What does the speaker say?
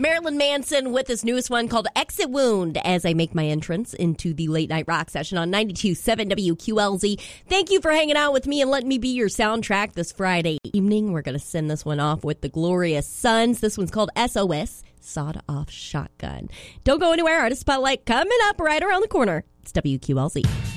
Marilyn Manson with his newest one called Exit Wound as I make my entrance into the Late Night Rock session on 92.7 WQLZ. Thank you for hanging out with me and letting me be your soundtrack this Friday evening. We're going to send this one off with the Glorious Sons. This one's called SOS, Sawed Off Shotgun. Don't go anywhere. Artist Spotlight coming up right around the corner. It's WQLZ.